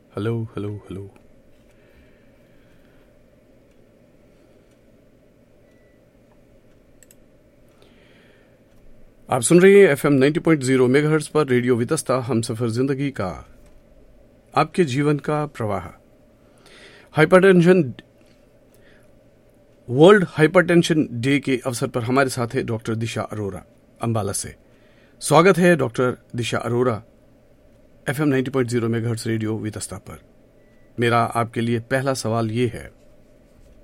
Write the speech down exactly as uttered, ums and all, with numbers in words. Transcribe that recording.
Hello hello hello. आप सुन रहे हैं F M ninety point zero megahertz पर रेडियो वितस्ता, हम सफर जिंदगी का, आपके जीवन का प्रवाह। हाइपरटेंशन वर्ल्ड हाइपरटेंशन डे के अवसर पर हमारे साथ है डॉक्टर दिशा अरोरा अंबाला से। स्वागत है डॉक्टर दिशा Arora F M ninety point zero megahertz radio Vitasta पर। मेरा आपके लिए पहला सवाल ये है